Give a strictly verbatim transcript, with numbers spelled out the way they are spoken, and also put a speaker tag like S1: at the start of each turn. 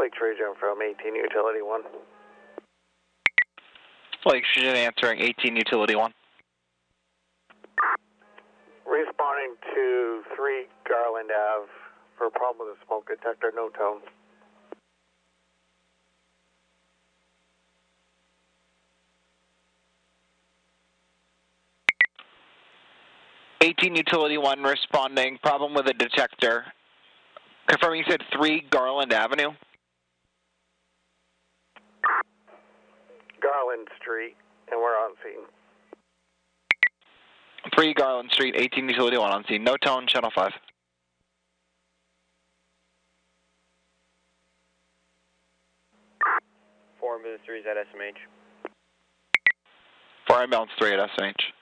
S1: Lake Trajan from eighteen Utility one.
S2: Lake Trajan answering eighteen Utility one.
S1: Responding to three Garland Ave for a problem with the smoke detector, no tone.
S2: eighteen Utility one responding, problem with a detector. Confirming you said three Garland Avenue?
S1: Garland Street, and we're on scene.
S2: three Garland Street, eighteen Utility one on scene. No tone, channel five.
S3: four ambulance three is at S M H.
S2: four ambulance three at S M H.